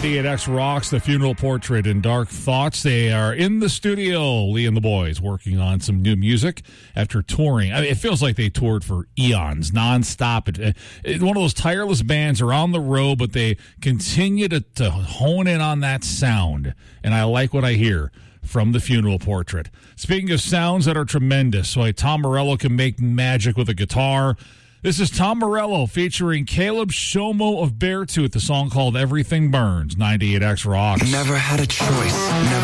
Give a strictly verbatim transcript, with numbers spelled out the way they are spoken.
ninety-eight X rocks the Funeral Portrait and Dark Thoughts. They are in the studio, Lee and the boys, working on some new music after touring. I mean, it feels like they toured for eons, nonstop. It, it, one of those tireless bands are on the road, but they continue to, to hone in on that sound. And I like what I hear from the Funeral Portrait. Speaking of sounds that are tremendous, so like Tom Morello can make magic with a guitar. This is Tom Morello featuring Caleb Shomo of Beartooth, the song called Everything Burns. ninety-eight X rocks. Never had a choice. Never